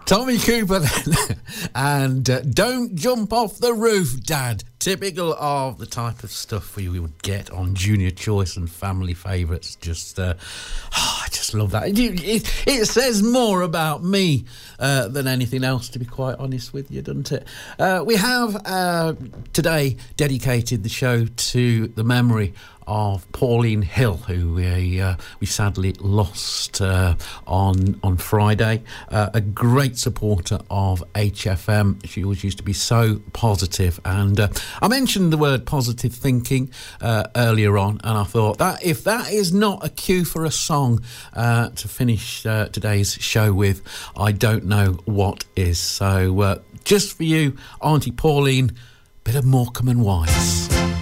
Tommy Cooper then. And don't jump off the roof, Dad. Typical of the type of stuff we would get on Junior Choice and Family Favourites. I just love that. It says more about me than anything else, to be quite honest with you, doesn't it? We have today dedicated the show to the memory of Pauline Hill, who we sadly lost on Friday. A great supporter of HFM. She always used to be so positive, and I mentioned the word positive thinking earlier on, and I thought that if that is not a cue for a song to finish today's show with, I don't know what is. So just for you, Auntie Pauline, bit of Morecambe and Wise.